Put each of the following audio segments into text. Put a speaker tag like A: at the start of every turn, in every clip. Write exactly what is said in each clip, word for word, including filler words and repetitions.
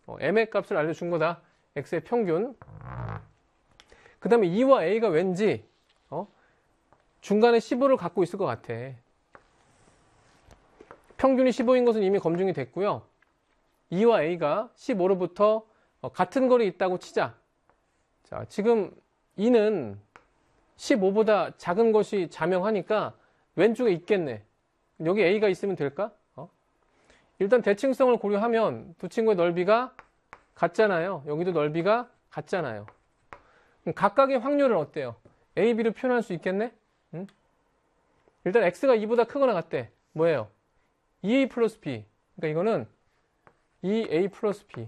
A: 어, m의 값을 알려준 거다. x의 평균. 그 다음에 이와 a가 왠지 어? 중간에 십오를 갖고 있을 것 같아. 평균이 십오인 것은 이미 검증이 됐고요. 이와 a가 십오로부터 어, 같은 거리 있다고 치자. 자, 지금 이는 십오보다 작은 것이 자명하니까 왼쪽에 있겠네. 여기 a가 있으면 될까? 어? 일단 대칭성을 고려하면 두 친구의 넓이가 같잖아요. 여기도 넓이가 같잖아요. 그럼 각각의 확률은 어때요? a, b로 표현할 수 있겠네? 응? 일단 x가 이보다 크거나 같대. 뭐예요? 이 에이 플러스 b. 그러니까 이거는 이 에이 플러스 b.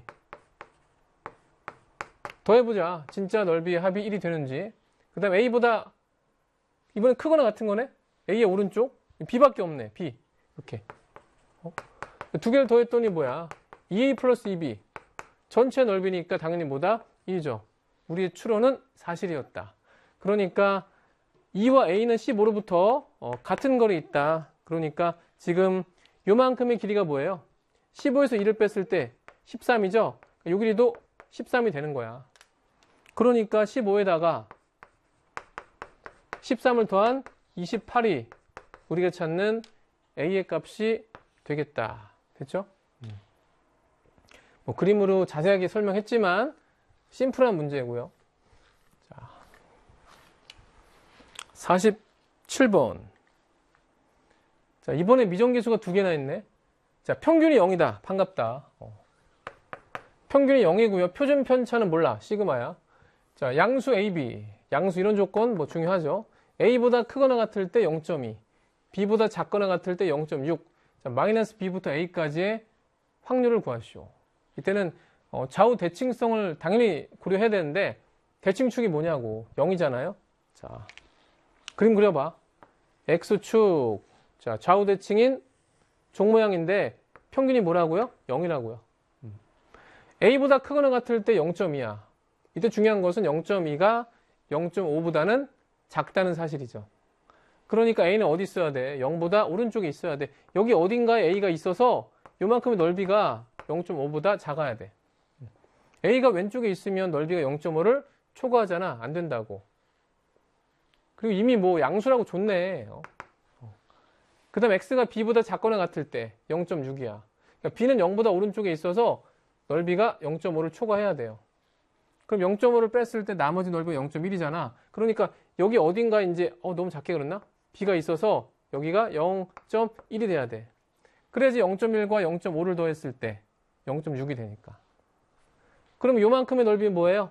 A: 더해보자. 진짜 넓이의 합이 일이 되는지. 그 다음에 a보다 이번엔 크거나 같은 거네? a의 오른쪽? b밖에 없네. b. 이렇게. 어? 두 개를 더했더니 뭐야? 이 에이 플러스 이 비. 전체 넓이니까 당연히 뭐다? 일이죠. 우리의 추론은 사실이었다. 그러니까 이와 a는 십오로부터 어, 같은 거리 있다. 그러니까 지금 요만큼의 길이가 뭐예요? 십오에서 일을 뺐을 때 십삼이죠? 요 길이도 십삼이 되는 거야. 그러니까 십오에다가 십삼을 더한 이십팔이 우리가 찾는 a의 값이 되겠다. 됐죠? 뭐 그림으로 자세하게 설명했지만 심플한 문제고요. 자, 사십칠 번. 자, 이번에 미정계수가 두 개나 있네. 자, 평균이 영이다. 반갑다. 어. 평균이 영이고요. 표준 편차는 몰라. 시그마야. 자, 양수 에이 비. 양수 이런 조건 뭐 중요하죠. a보다 크거나 같을 때 영 점 이. b보다 작거나 같을 때 영 점 육. 자, 마이너스 b부터 a까지의 확률을 구하시오. 이때는 어, 좌우 대칭성을 당연히 고려해야 되는데 대칭축이 뭐냐고. 영이잖아요. 자, 그림 그려봐. x축. 자, 좌우 대칭인 종 모양인데 평균이 뭐라고요? 영이라고요. 음. a보다 크거나 같을 때 영 점 이야. 이때 중요한 것은 영 점 이가 영 점 오보다는 작다는 사실이죠. 그러니까 a는 어디 있어야 돼? 영보다 오른쪽에 있어야 돼. 여기 어딘가에 a가 있어서 요만큼의 넓이가 영 점 오보다 작아야 돼. a가 왼쪽에 있으면 넓이가 영 점 오를 초과하잖아. 안 된다고. 그리고 이미 뭐 양수라고 줬네. 어. 그 다음 x가 b보다 작거나 같을 때 영 점 육이야. 그러니까 b는 영보다 오른쪽에 있어서 넓이가 영 점 오를 초과해야 돼요. 그럼 영 점 오를 뺐을 때 나머지 넓이가 영 점 일이잖아. 그러니까 여기 어딘가 이제 어 너무 작게 그렸나? b가 있어서 여기가 영 점 일이 돼야 돼. 그래야지 영 점 일과 영 점 오를 더했을 때 영 점 육이 되니까. 그럼 요만큼의 넓이는 뭐예요?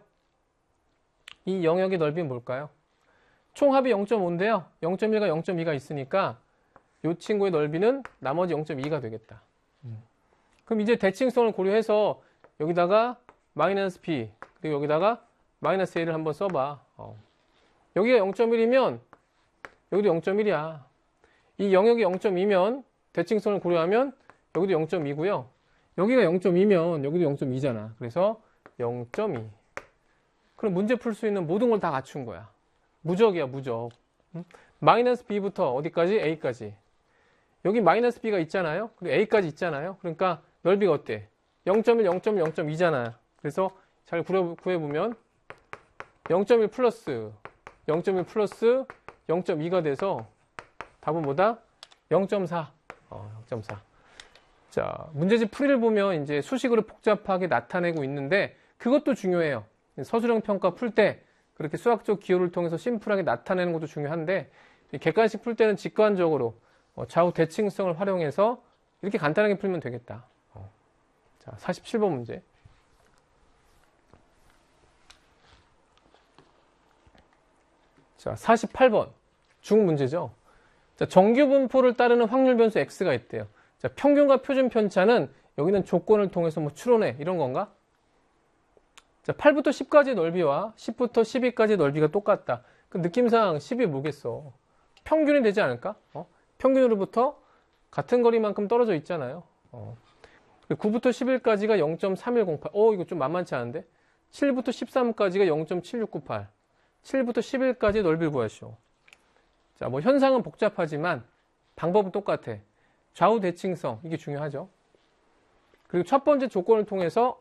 A: 이 영역의 넓이는 뭘까요? 총합이 영 점 오인데요. 영 점 일과 영 점 이가 있으니까 이 친구의 넓이는 나머지 영 점 이가 되겠다. 음. 그럼 이제 대칭성을 고려해서 여기다가 마이너스 b 그리고 여기다가 마이너스 a를 한번 써봐. 어. 여기가 영 점 일이면 여기도 영 점 일이야. 이 영역이 영 점 이면 대칭성을 고려하면 여기도 영 점 이고요. 여기가 영 점 이면 여기도 영 점 이잖아. 그래서 영 점 이. 그럼 문제 풀 수 있는 모든 걸 다 갖춘 거야. 무적이야, 무적. 음? 마이너스 b부터 어디까지? a까지. 여기 마이너스 b가 있잖아요. 그리고 a까지 있잖아요. 그러니까 넓이가 어때? 영 점 일, 영 점 일, 영 점 이잖아. 그래서 잘 구해보면 영 점 일 플러스 영 점 일 플러스 영 점 이가 돼서 답은 뭐다? 영 점 사. 어, 영 점 사. 자, 문제집 풀이를 보면 이제 수식으로 복잡하게 나타내고 있는데 그것도 중요해요. 서술형 평가 풀 때 그렇게 수학적 기호를 통해서 심플하게 나타내는 것도 중요한데 객관식 풀 때는 직관적으로 좌우 대칭성을 활용해서 이렇게 간단하게 풀면 되겠다. 자, 사십칠 번 문제. 자, 사십팔 번. 중 문제죠. 자, 정규 분포를 따르는 확률 변수 x가 있대요. 자, 평균과 표준 편차는 여기는 조건을 통해서 뭐 추론해. 이런 건가? 자, 팔부터 십까지 넓이와 십부터 십이까지 넓이가 똑같다. 그 느낌상 십이 뭐겠어? 평균이 되지 않을까? 어? 평균으로부터 같은 거리만큼 떨어져 있잖아요. 어. 구부터 십일까지가 영 점 삼일공팔. 어, 이거 좀 만만치 않은데? 칠부터 십삼까지가 영 점 칠육구팔. 칠부터 십일까지 넓이를 구하시오. 자, 뭐 현상은 복잡하지만 방법은 똑같아. 좌우 대칭성, 이게 중요하죠. 그리고 첫 번째 조건을 통해서